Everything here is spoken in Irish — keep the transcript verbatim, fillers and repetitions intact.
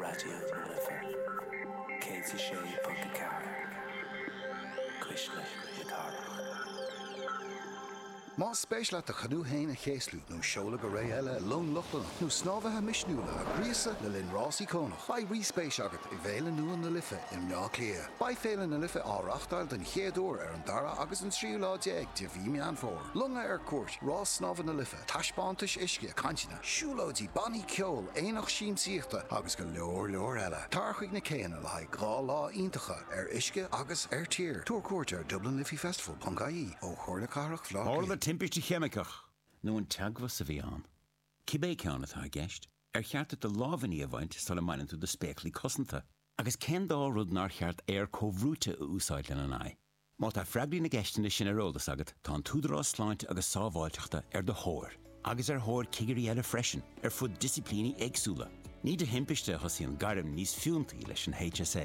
Radio Liffey. Katie Shea Punkacara. Krishna Yatara. Má spéis leat a chadú héin a chéslú nó seola go ré eile lón lochlan nó snábhathe misnúla a gríosa le linn rásí cónach. Ba rí spéis agat i bhéile nua na Liffey im ná clia. Ba féile na Liffey áreachtáil den chéadúir ar an dara agus an tríú lá déag de bhí meán fór. Lunga ar cuairt, rás snábha na Liffey, taispántais isce cantina, siúlóidí baní ceol, éonach sin síochta agus go leor leor eile. Tarchuig na céanna le haid gá lá iontacha ar isce agus ar tír. Túr cuairt ar Dublin Liffey Festival Punka í ó chuirla carach flá. Timpiste cheamicach nó an teagha sa bhí an. Cibé ceanna tá gceist, ar cheartta de láhaní a bhaint sa le mainan tú de spéclaí cosanta, agus cén dá rud nar cheart ar cóhrúte a úsáid lena ná. Má tá freagraí na gceistena sin arólas agat, tá an túdarrás sláinte agus sábháilteachta ar do thóir, agus ar thóir cigarí eile freisin, ar fud disciplíní éagsúla. Ní de himpiste hosí an garim níos fiúntaí leis an H S A.